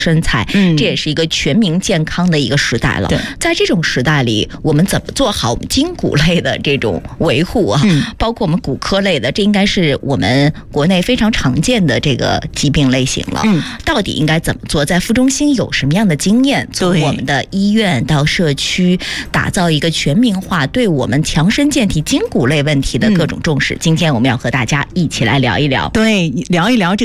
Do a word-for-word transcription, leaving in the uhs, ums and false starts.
身材，嗯，这也是一个全民健康的一个时代了。在这种时代里，我们怎么做好我们筋骨类的这种维护啊？嗯，包括我们骨科类的，这应该是我们国内非常常见的这个疾病类型了。嗯，到底应该怎么做？在副中心有什么样的经验？从我们的医院到社区，打造一个全民化对我们强身健体、筋骨类问题的各种重视。嗯、今天我们要和大家一起来聊一聊， 对，聊一聊这。